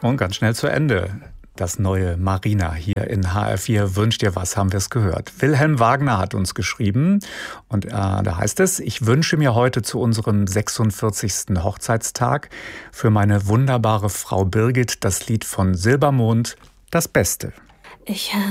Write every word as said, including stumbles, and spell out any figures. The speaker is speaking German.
Und ganz schnell zu Ende. Das neue Marina hier in H R vier wünscht dir was, haben wir es gehört. Wilhelm Wagner hat uns geschrieben und äh, da heißt es: Ich wünsche mir heute zu unserem sechsundvierzigsten Hochzeitstag für meine wunderbare Frau Birgit das Lied von Silbermond, Das Beste. Ich habe